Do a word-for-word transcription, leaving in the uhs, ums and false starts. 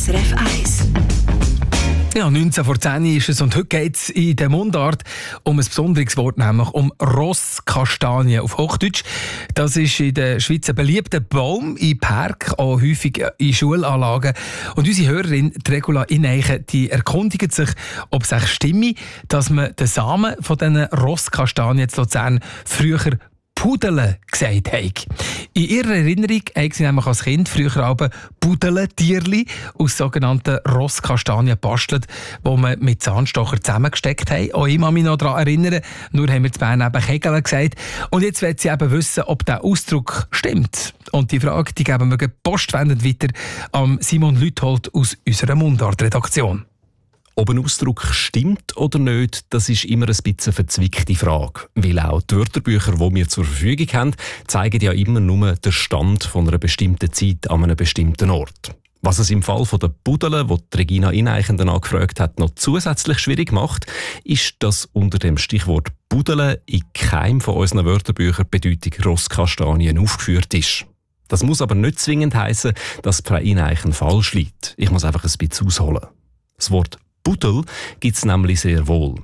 S R F eins. Ja, neunzehn vor zehn ist es und heute geht es in der Mundart um ein besonderes Wort, nämlich um Rosskastanie auf Hochdeutsch. Das ist in der Schweiz ein beliebter Baum in Parks, auch häufig in Schulanlagen. Und unsere Hörerin, die Regula Ineichen, die erkundigt sich, ob es echt stimme, dass man den Samen von diesen Rosskastanien in Luzern früher Pudele gesagt haben. In ihrer Erinnerung haben sie nämlich als Kind früher aber Pudelentierli aus sogenannten Rosskastanien gebastelt, die man mit Zahnstocher zusammengesteckt haben. Auch ich kann mich noch daran erinnern, nur haben wir zu Bern eben Kegel gesagt. Und jetzt will sie eben wissen, ob der Ausdruck stimmt. Und die Frage die geben wir postwendend weiter an Simon Lüthold aus unserer Mundart-Redaktion. Ob ein Ausdruck stimmt oder nicht, das ist immer ein bisschen eine verzwickte Frage. Weil auch die Wörterbücher, die wir zur Verfügung haben, zeigen ja immer nur den Stand von einer bestimmten Zeit an einem bestimmten Ort. Was es im Fall von der Pudele, wo die Regina Ineichen danach gefragt hat, noch zusätzlich schwierig macht, ist, dass unter dem Stichwort Pudele in keinem von unseren Wörterbüchern die Bedeutung Rosskastanien aufgeführt ist. Das muss aber nicht zwingend heissen, dass Frau Ineichen falsch liegt. Ich muss einfach ein bisschen ausholen. Das Wort Pudel gibt es nämlich sehr wohl.